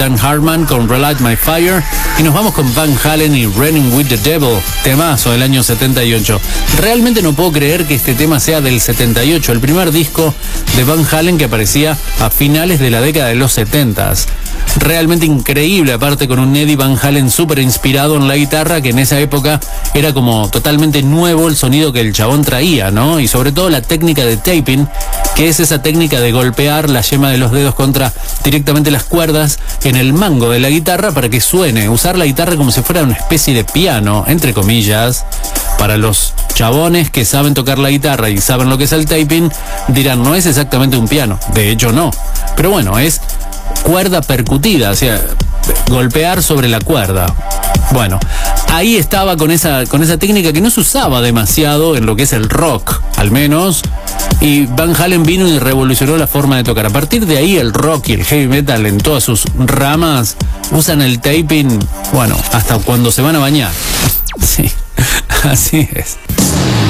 Dan Hartman con Relight My Fire. Y nos vamos con Van Halen y Running with the Devil, temazo del año 78. Realmente no puedo creer que este tema sea del 78, el primer disco de Van Halen que aparecía a finales de la década de los 70s. Realmente increíble, aparte con un Eddie Van Halen súper inspirado en la guitarra, que en esa época era como totalmente nuevo el sonido que el chabón traía, ¿no? Y sobre todo la técnica de taping, que es esa técnica de golpear la yema de los dedos contra directamente las cuerdas en el mango de la guitarra para que suene, usar la guitarra como si fuera una especie de piano, entre comillas. Para los chabones que saben tocar la guitarra y saben lo que es el taping, dirán, no es exactamente un piano, de hecho no, pero bueno, es cuerda percutida, o sea, golpear sobre la cuerda. Bueno, ahí estaba con esa técnica que no se usaba demasiado en lo que es el rock, al menos, y Van Halen vino y revolucionó la forma de tocar. A partir de ahí el rock y el heavy metal en todas sus ramas usan el taping, bueno, hasta cuando se van a bañar. Sí, así es.